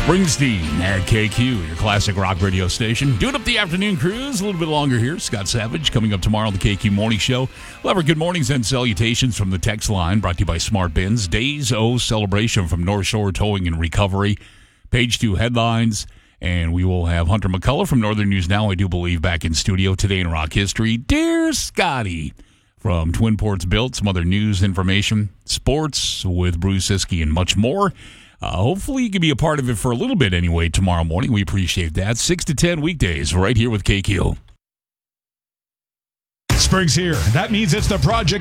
Springsteen at KQ, your classic rock radio station. Doing up the afternoon cruise a little bit longer here. Scott Savage coming up tomorrow on the KQ Morning Show. We'll have our good mornings and salutations from the text line brought to you by Smart Bins. Days O celebration from North Shore Towing and Recovery. Page 2 headlines. And we will have Hunter McCullough from Northern News Now, I do believe, back in studio today in rock history. Dear Scotty from Twin Ports Built, some other news information, sports with Bruce Siskey, and much more. Hopefully you can be a part of it for a little bit anyway tomorrow morning. We appreciate that. 6 to 10 weekdays right here with KQ. Spring's here. That means it's the project